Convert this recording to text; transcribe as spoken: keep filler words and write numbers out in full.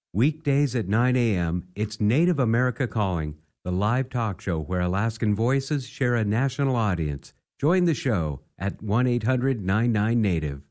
Weekdays at nine a.m., it's Native America Calling, the live talk show where Alaskan voices share a national audience. Join the show at one eight hundred nine nine Native.